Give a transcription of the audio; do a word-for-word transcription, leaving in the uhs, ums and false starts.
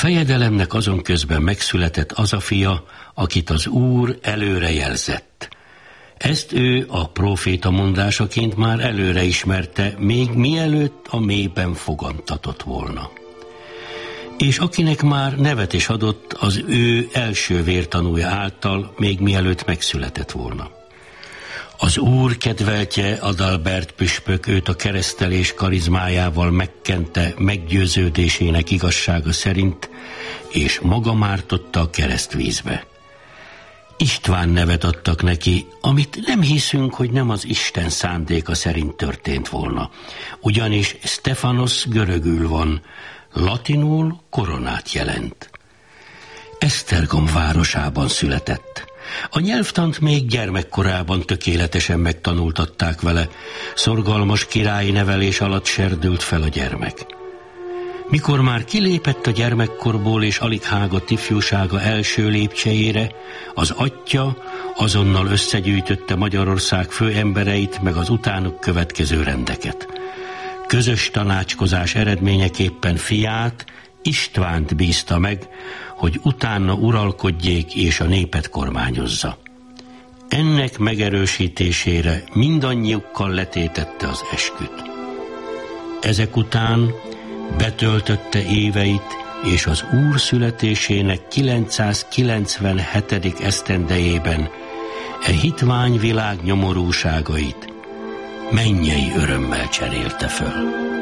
fejedelemnek azon közben megszületett az a fia, akit az Úr előre jelzett. Ezt ő a próféta mondásaként már előre ismerte, még mielőtt a mélyben fogantatott volna. És akinek már nevet is adott az ő első vértanúja által, még mielőtt megszületett volna. Az Úr kedveltje, Adalbert püspök őt a keresztelés karizmájával megkente meggyőződésének igazsága szerint, és maga mártotta a keresztvízbe. István nevet adtak neki, amit nem hiszünk, hogy nem az Isten szándéka szerint történt volna. Ugyanis Stefanos görögül van, latinul koronát jelent. Esztergom városában született. A nyelvtant még gyermekkorában tökéletesen megtanultatták vele, szorgalmas királyi nevelés alatt serdült fel a gyermek. Mikor már kilépett a gyermekkorból és alig hágott ifjúsága első lépcsejére, az atyja azonnal összegyűjtötte Magyarország főembereit meg az utánuk következő rendeket. Közös tanácskozás eredményeképpen fiát, Istvánt bízta meg, hogy utána uralkodjék és a népet kormányozza. Ennek megerősítésére mindannyiukkal letétette az esküt. Ezek után betöltötte éveit, és az Úr születésének kilencszázkilencvenhetedik esztendejében e hitvány világ nyomorúságait mennyei örömmel cserélte föl.